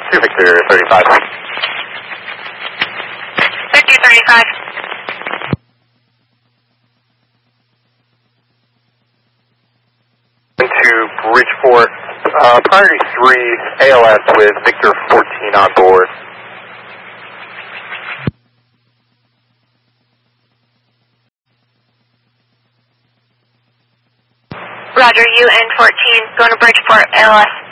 to Victor 35. Victor 35. To Bridgeport, priority 3 ALS with Victor 14 on board. Roger, UN 14, going to Bridgeport, ALS.